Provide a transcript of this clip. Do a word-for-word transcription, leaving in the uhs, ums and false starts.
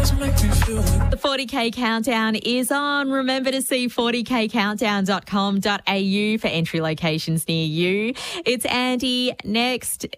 The forty K Countdown is on. Remember to see forty k countdown dot com dot a u for entry locations near you. It's Andy next.